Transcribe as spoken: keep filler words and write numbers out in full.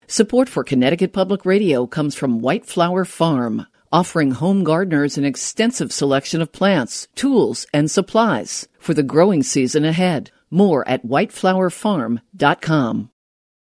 Support for Connecticut Public Radio comes from White Flower Farm, offering home gardeners an extensive selection of plants, tools, and supplies for the growing season ahead. More at white flower farm dot com.